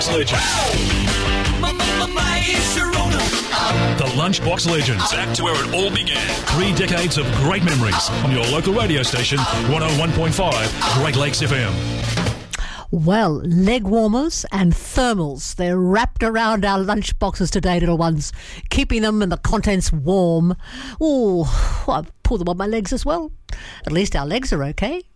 Lunchbox Legends. The Lunchbox Legends. Back to where it all began. 3 decades of great memories on your local radio station, 101.5 Great Lakes FM. Well, leg warmers and thermals, they're wrapped around our lunch boxes today, little ones, keeping them and the contents warm. Oh, I pull them on my legs as well. At least our legs are okay.